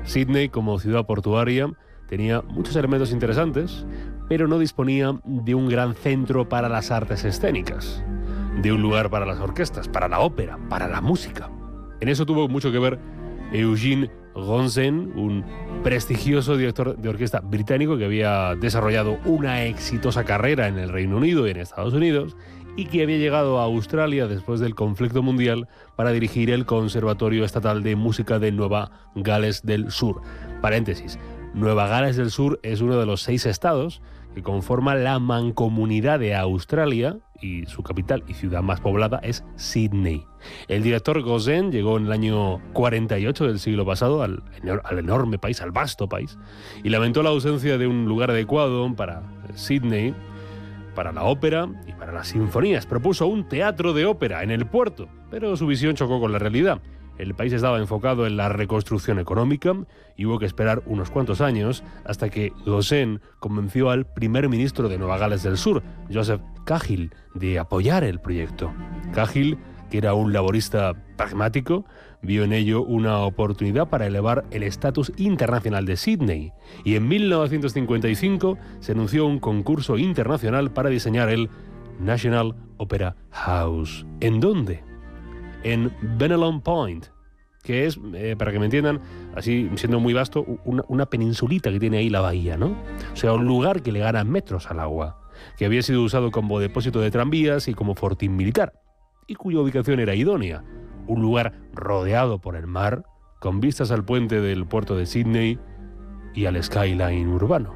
Sídney, como ciudad portuaria, tenía muchos elementos interesantes, pero no disponía de un gran centro para las artes escénicas, de un lugar para las orquestas, para la ópera, para la música. En eso tuvo mucho que ver Eugene Gonsen, un prestigioso director de orquesta británico que había desarrollado una exitosa carrera en el Reino Unido y en Estados Unidos y que había llegado a Australia después del conflicto mundial para dirigir el Conservatorio Estatal de Música de Nueva Gales del Sur. Paréntesis, Nueva Gales del Sur es uno de los 6 estados que conforman la mancomunidad de Australia y su capital y ciudad más poblada es Sídney. El director Gonsen llegó en el año 48 del siglo pasado al enorme país, al vasto país, y lamentó la ausencia de un lugar adecuado para Sídney, para la ópera y para las sinfonías. Propuso un teatro de ópera en el puerto, pero su visión chocó con la realidad. El país estaba enfocado en la reconstrucción económica y hubo que esperar unos cuantos años hasta que Gonsen convenció al primer ministro de Nueva Gales del Sur, Joseph Cahill, de apoyar el proyecto. Cahill, que era un laborista pragmático, vio en ello una oportunidad para elevar el estatus internacional de Sídney, y en 1955 se anunció un concurso internacional para diseñar el National Opera House. ¿En dónde? En Bennelong Point, que es, para que me entiendan, así siendo muy vasto, una peninsulita que tiene ahí la bahía, ¿no? O sea, un lugar que le gana metros al agua, que había sido usado como depósito de tranvías y como fortín militar, y cuya ubicación era idónea. Un lugar rodeado por el mar, con vistas al puente del puerto de Sídney y al skyline urbano.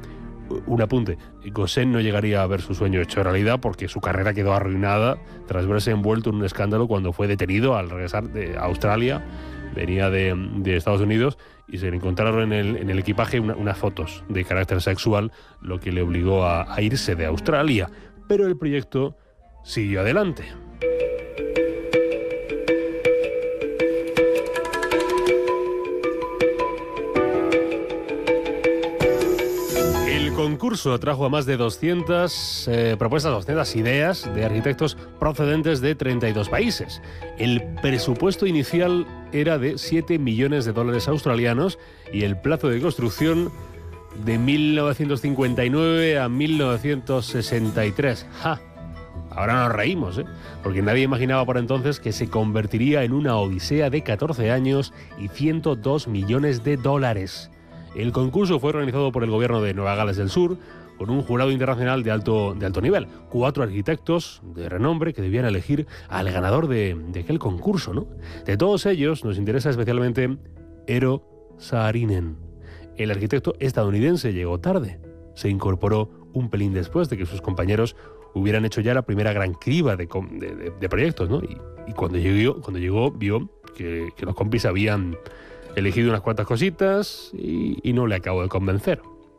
Un apunte, Gonsen no llegaría a ver su sueño hecho realidad porque su carrera quedó arruinada tras verse envuelto en un escándalo cuando fue detenido al regresar de Australia. Venía de Estados Unidos y se le encontraron en el equipaje unas fotos de carácter sexual, lo que le obligó a irse de Australia. Pero el proyecto siguió adelante. El concurso atrajo a más de 200 propuestas, 200 ideas de arquitectos procedentes de 32 países. El presupuesto inicial era de $7 millones australianos y el plazo de construcción de 1959 a 1963. ¡Ja! Ahora nos reímos, porque nadie imaginaba por entonces que se convertiría en una odisea de 14 años y $102 millones. El concurso fue organizado por el gobierno de Nueva Gales del Sur con un jurado internacional de alto nivel. 4 arquitectos de renombre que debían elegir al ganador de aquel concurso, ¿no? De todos ellos nos interesa especialmente Eero Saarinen. El arquitecto estadounidense llegó tarde. Se incorporó un pelín después de que sus compañeros hubieran hecho ya la primera gran criba de proyectos, ¿no? Y cuando llegó vio que los compis habían elegido unas cuantas cositas y no le acabó de convencer.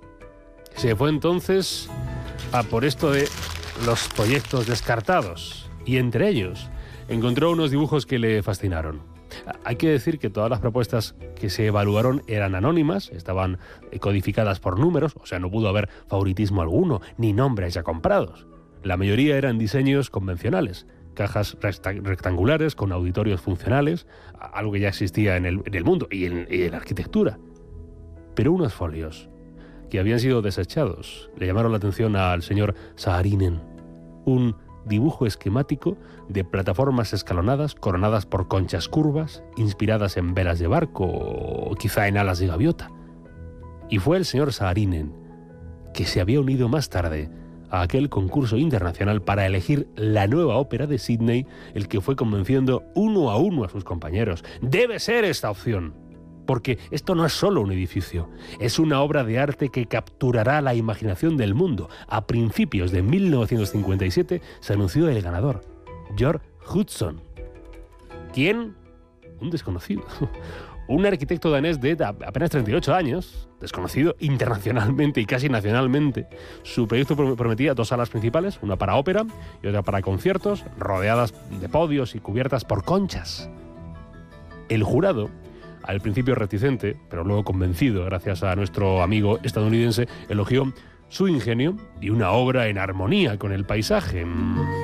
Se fue entonces a por esto de los proyectos descartados y entre ellos encontró unos dibujos que le fascinaron. Hay que decir que todas las propuestas que se evaluaron eran anónimas, estaban codificadas por números, o sea, no pudo haber favoritismo alguno, ni nombres ya comprados. La mayoría eran diseños convencionales, cajas rectangulares con auditorios funcionales, algo que ya existía en el mundo y en la arquitectura. Pero unos folios que habían sido desechados le llamaron la atención al señor Saarinen. Un dibujo esquemático de plataformas escalonadas coronadas por conchas curvas, inspiradas en velas de barco o quizá en alas de gaviota. Y fue el señor Saarinen que se había unido más tarde a aquel concurso internacional para elegir la nueva ópera de Sídney, el que fue convenciendo uno a uno a sus compañeros. Debe ser esta opción, porque esto no es solo un edificio, es una obra de arte que capturará la imaginación del mundo. A principios de 1957 se anunció el ganador, George Hudson. ¿Quién? Un desconocido. Un arquitecto danés de apenas 38 años, desconocido internacionalmente y casi nacionalmente. Su proyecto prometía 2 salas principales, una para ópera y otra para conciertos, rodeadas de podios y cubiertas por conchas. El jurado, al principio reticente, pero luego convencido gracias a nuestro amigo estadounidense, elogió su ingenio y una obra en armonía con el paisaje.